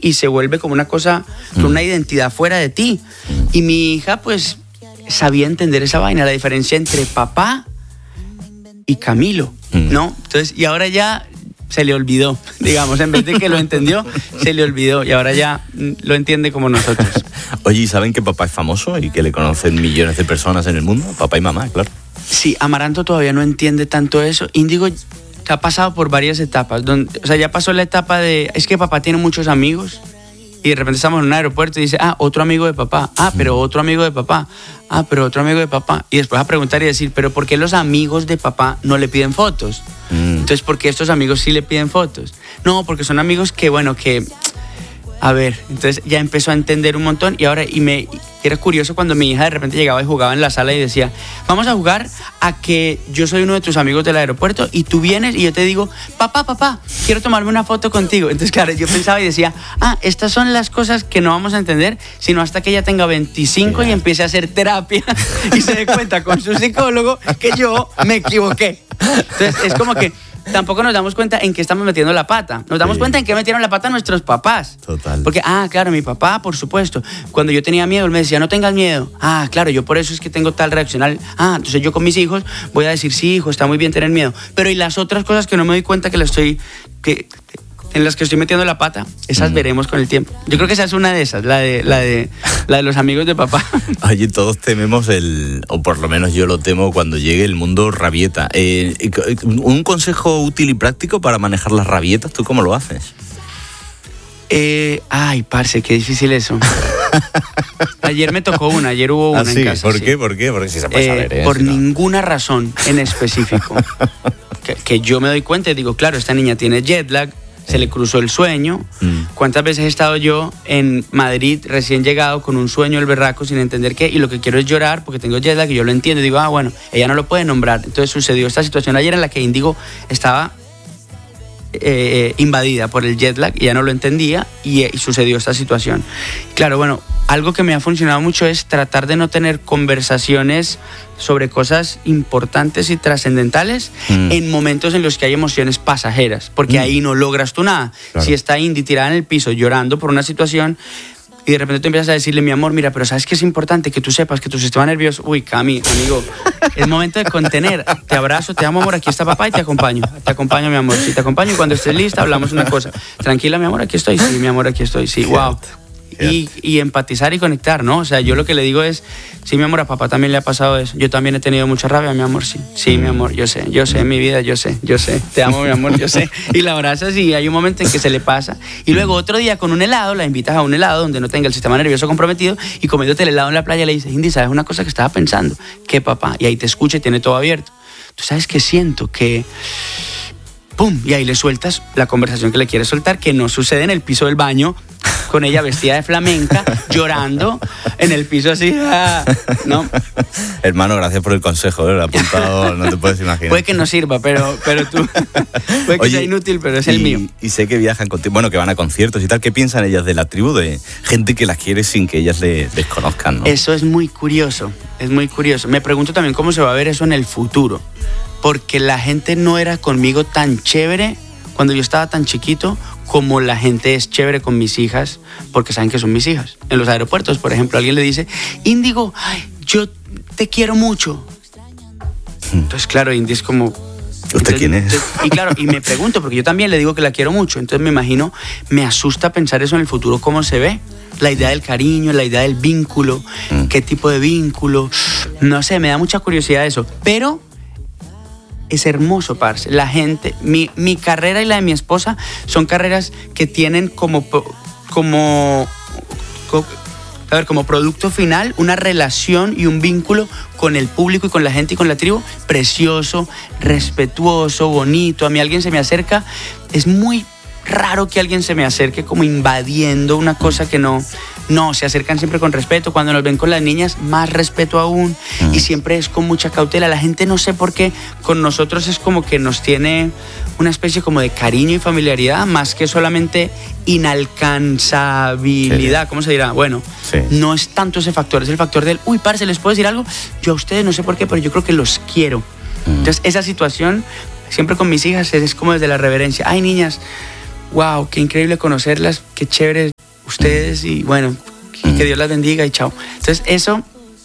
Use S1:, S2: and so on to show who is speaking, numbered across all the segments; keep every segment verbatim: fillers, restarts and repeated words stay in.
S1: y se vuelve como una cosa, mm. una identidad fuera de ti. Mm. Y mi hija, pues, sabía entender esa vaina, la diferencia entre papá y Camilo, mm. ¿no? Entonces, y ahora ya se le olvidó, digamos, en vez de que lo entendió, se le olvidó y ahora ya lo entiende como nosotros.
S2: Oye, ¿y saben que papá es famoso y que le conocen millones de personas en el mundo? Papá y mamá, claro.
S1: Sí, Amaranto todavía no entiende tanto eso. Índigo ha pasado por varias etapas. Donde, o sea, ya pasó la etapa de, es que papá tiene muchos amigos y de repente estamos en un aeropuerto y dice, ah, otro amigo de papá, ah, pero otro amigo de papá, ah, pero otro amigo de papá. Y después a preguntar y decir, pero ¿por qué los amigos de papá no le piden fotos? Mm. Entonces, ¿por qué estos amigos sí le piden fotos? No, porque son amigos que, bueno, que... A ver, entonces ya empezó a entender un montón y ahora, y me era curioso cuando mi hija de repente llegaba y jugaba en la sala y decía, vamos a jugar a que yo soy uno de tus amigos del aeropuerto y tú vienes y yo te digo, papá, papá, quiero tomarme una foto contigo. Entonces, claro, yo pensaba y decía, ah, estas son las cosas que no vamos a entender sino hasta que ella tenga veinticinco yeah. y empiece a hacer terapia y se dé cuenta con su psicólogo que yo me equivoqué. Entonces, es como que tampoco nos damos cuenta en qué estamos metiendo la pata. Nos damos sí. cuenta en qué metieron la pata nuestros papás.
S2: Total.
S1: Porque, ah, claro, mi papá, por supuesto. Cuando yo tenía miedo, él me decía, no tengas miedo. Ah, claro, yo por eso es que tengo tal reaccional. Ah, entonces yo con mis hijos voy a decir, sí, hijo, está muy bien tener miedo. Pero y las otras cosas que no me doy cuenta que las estoy... Que, en las que estoy metiendo la pata, esas mm. veremos con el tiempo. Yo creo que esa es una de esas, la de, la de, la de los amigos de papá.
S2: Oye, todos tememos el, o por lo menos yo lo temo cuando llegue el mundo rabieta. Eh, ¿Un consejo útil y práctico para manejar las rabietas? ¿Tú cómo lo haces?
S1: Eh, ay, parce, qué difícil eso. Ayer me tocó una, ayer hubo una
S2: ¿Ah, sí?
S1: en casa.
S2: ¿Por
S1: sí.
S2: qué? ¿Por qué? Porque si se puede
S1: eh,
S2: saber, ¿eh?
S1: Por
S2: si no.
S1: ninguna razón en específico. que, que yo me doy cuenta y digo, claro, esta niña tiene jet lag, se le cruzó el sueño. Mm. ¿Cuántas veces he estado yo en Madrid recién llegado con un sueño del berraco sin entender qué? Y lo que quiero es llorar porque tengo jet lag y yo lo entiendo. Y digo, ah, bueno, ella no lo puede nombrar. Entonces sucedió esta situación ayer en la que Índigo estaba eh, invadida por el jet lag y ya no lo entendía y, y sucedió esta situación. Claro, bueno, algo que me ha funcionado mucho es tratar de no tener conversaciones sobre cosas importantes y trascendentales mm. en momentos en los que hay emociones pasajeras, porque mm. ahí no logras tú nada. Claro. Si está Indy tirada en el piso llorando por una situación y de repente tú empiezas a decirle, mi amor, mira, pero ¿sabes qué es importante? Que tú sepas que tu sistema nervioso... Uy, Cami, amigo, es momento de contener. Te abrazo, te amo, amor, aquí está papá y te acompaño. Te acompaño, mi amor. Sí, te acompaño y cuando estés lista hablamos una cosa. Tranquila, mi amor, aquí estoy. Sí, mi amor, aquí estoy. Sí, wow. Y, y empatizar y conectar, ¿no? O sea, yo lo que le digo es, sí, mi amor, a papá también le ha pasado eso. Yo también he tenido mucha rabia, mi amor, sí. Sí, mi amor, yo sé, yo sé, mi vida, yo sé, yo sé. Te amo, mi amor, yo sé. Y la abrazas y hay un momento en que se le pasa. Y luego otro día con un helado, la invitas a un helado donde no tenga el sistema nervioso comprometido y comiéndote el helado en la playa le dices, Indy, ¿sabes una cosa que estaba pensando? ¿Qué, papá? Y ahí te escucha y tiene todo abierto. ¿Tú sabes qué siento? Que... ¡Pum! Y ahí le sueltas la conversación que le quieres soltar, que no sucede en el piso del baño, con ella vestida de flamenca, llorando en el piso así, ¿no?
S2: Hermano, gracias por el consejo, ¿eh? Lo he apuntado, no te puedes imaginar.
S1: Puede que no sirva, pero, pero tú, puede que Oye, sea inútil, pero es
S2: y,
S1: el mío.
S2: Y sé que viajan contigo, bueno, que van a conciertos y tal. ¿Qué piensan ellas de la tribu, de gente que las quiere sin que ellas le, les conozcan, ¿no?
S1: Eso es muy curioso, es muy curioso. Me pregunto también cómo se va a ver eso en el futuro, porque la gente no era conmigo tan chévere cuando yo estaba tan chiquito como la gente es chévere con mis hijas, porque saben que son mis hijas. En los aeropuertos, por ejemplo, alguien le dice, Índigo, ay, yo te quiero mucho. Entonces, claro, Indy es como...
S2: ¿Usted
S1: entonces,
S2: quién es?
S1: Entonces, y claro, y me pregunto, porque yo también le digo que la quiero mucho. Entonces me imagino, me asusta pensar eso en el futuro, cómo se ve. La idea del cariño, la idea del vínculo, mm. qué tipo de vínculo. No sé, me da mucha curiosidad eso. Pero... es hermoso, parce. La gente, mi, mi carrera y la de mi esposa son carreras que tienen como, como, como, a ver, como producto final una relación y un vínculo con el público y con la gente y con la tribu precioso, respetuoso, bonito. A mí alguien se me acerca, es muy raro que alguien se me acerque como invadiendo una cosa que no... No, se acercan siempre con respeto. Cuando nos ven con las niñas, más respeto aún. Mm. Y siempre es con mucha cautela. La gente, no sé por qué, con nosotros es como que nos tiene una especie como de cariño y familiaridad, más que solamente inalcanzabilidad. ¿Cómo se dirá? Bueno, sí. No es tanto ese factor, es el factor del, uy, parce, ¿les puedo decir algo? Yo a ustedes no sé por qué, pero yo creo que los quiero. Mm. Entonces, esa situación, siempre con mis hijas, es como desde la reverencia. Ay, niñas, wow, qué increíble conocerlas, qué chévere ustedes y bueno, que Dios las bendiga y chao. Entonces eso,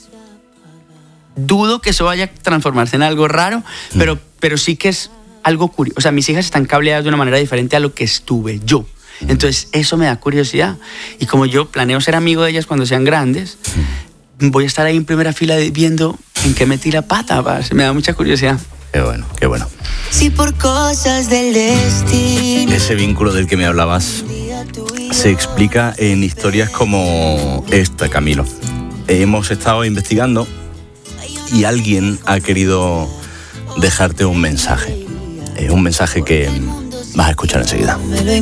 S1: dudo que eso vaya a transformarse en algo raro, pero, pero sí que es algo curioso. O sea, mis hijas están cableadas de una manera diferente a lo que estuve yo. Entonces eso me da curiosidad. Y como yo planeo ser amigo de ellas cuando sean grandes, voy a estar ahí en primera fila viendo en qué metí la pata. Parce. Me da mucha curiosidad.
S2: Qué bueno, qué bueno.
S3: Si por cosas del destino.
S2: Ese vínculo del que me hablabas se explica en historias como esta, Camilo. Hemos estado investigando y alguien ha querido dejarte un mensaje. Es un mensaje que vas a escuchar enseguida.